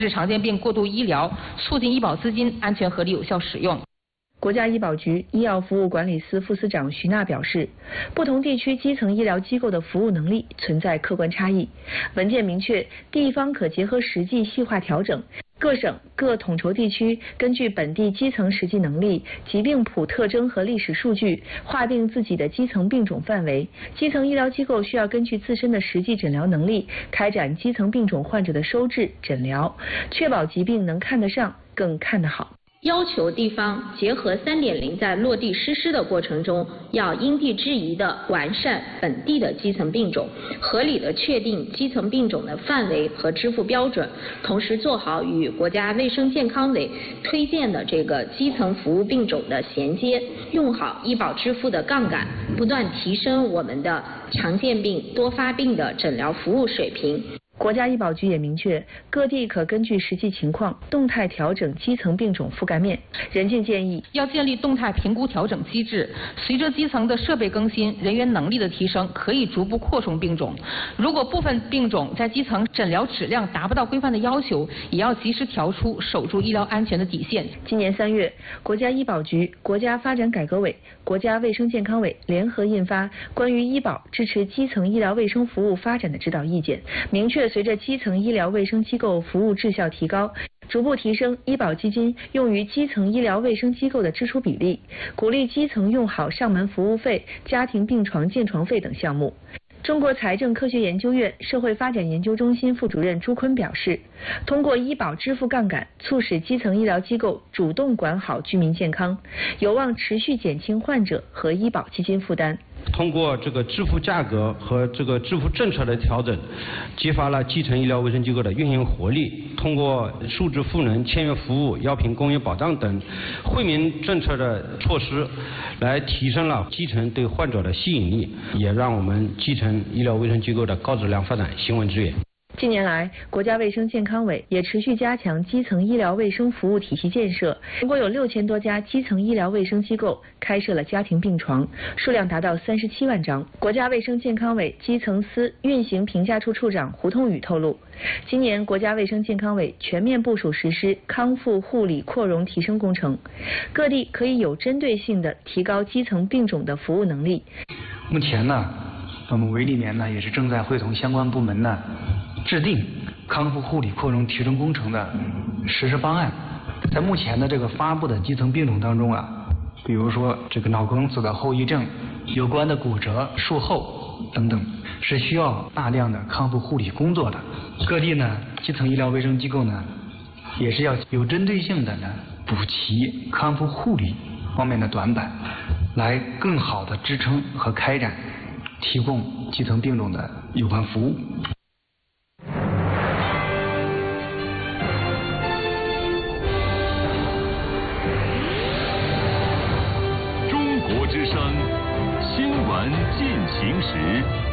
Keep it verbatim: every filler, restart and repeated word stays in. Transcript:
治常见病过渡医疗，促进医保资金安全合理有效使用。 国家医保局医药服务管理司副司长徐娜表示，不同地区基层医疗机构的服务能力存在客观差异。文件明确，地方可结合实际细化调整。各省各统筹地区根据本地基层实际能力、疾病谱特征和历史数据，划定自己的基层病种范围。基层医疗机构需要根据自身的实际诊疗能力，开展基层病种患者的收治诊疗，确保疾病能看得上，更看得好。 要求地方结合 三点零 在落地实施的过程中，要因地制宜地完善本地的基层病种，合理地确定基层病种的范围和支付标准，同时做好与国家卫生健康委推荐的这个基层服务病种的衔接，用好医保支付的杠杆，不断提升我们的常见病、多发病的诊疗服务水平。 国家医保局也明确，各地可根据实际情况动态调整基层病种覆盖面。任静建议， 要建立动态评估调整机制，随着基层的设备更新、人员能力的提升，可以逐步扩充病种。如果部分病种在基层诊疗质量达不到规范的要求，也要及时调出，守住医疗安全的底线。 今年三月，国家医保局、国家发展改革委、国家卫生健康委联合印发《关于医保支持基层医疗卫生服务发展的指导意见》，明确随着基层医疗卫生机构服务质效提高，逐步提升医保基金用于基层医疗卫生机构的支出比例，鼓励基层用好上门服务费、家庭病床建床费等项目。中国财政科学研究院社会发展研究中心副主任朱坤表示，通过医保支付杠杆，促使基层医疗机构主动管好居民健康，有望持续减轻患者和医保基金负担。 通过这个支付价格和这个支付政策的调整，激发了基层医疗卫生机构的运营活力。通过数字赋能、签约服务、药品公益保障等惠民政策的措施，来提升了基层对患者的吸引力，也让我们基层医疗卫生机构的高质量发展行稳致远。 近年来，国家卫生健康委也持续加强基层医疗卫生服务体系建设，全国有六千多家基层医疗卫生机构开设了家庭病床，数量达到三十七万张。国家卫生健康委基层司运行评价处处长胡通宇透露，今年国家卫生健康委全面部署实施康复护理扩容提升工程，各地可以有针对性地提高基层病种的服务能力。 目前呢，我们委里面呢也是正在会同相关部门呢制定康复护理扩容提升工程的实施方案。在目前的这个发布的基层病种当中啊，比如说这个脑梗死的后遗症、有关的骨折、术后等等，是需要大量的康复护理工作的。各地呢，基层医疗卫生机构呢，也是要有针对性的呢补齐康复护理方面的短板，来更好的支撑和开展提供基层病种的有关服务。 中国之声，新闻进行时。